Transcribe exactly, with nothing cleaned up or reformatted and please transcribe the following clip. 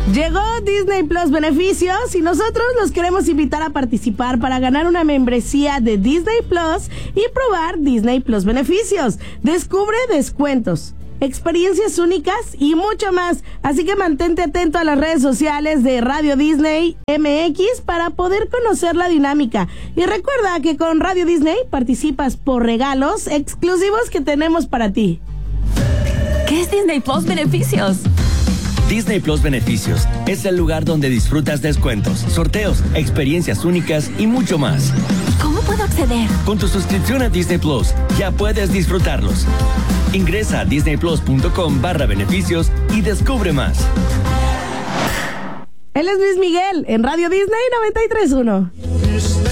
Llegó Disney Plus Beneficios y nosotros los queremos invitar a participar para ganar una membresía de Disney Plus y probar Disney Plus Beneficios. Descubre descuentos, experiencias únicas y mucho más. Así que mantente atento a las redes sociales de Radio Disney M X para poder conocer la dinámica. Y recuerda que con Radio Disney participas por regalos exclusivos que tenemos para ti. ¿Qué es Disney Plus Beneficios? Disney Plus Beneficios es el lugar donde disfrutas descuentos, sorteos, experiencias únicas y mucho más. ¿Cómo puedo acceder? Con tu suscripción a Disney Plus ya puedes disfrutarlos. Ingresa a disneyplus.com barra beneficios y descubre más. Él es Luis Miguel en Radio Disney noventa y tres punto uno.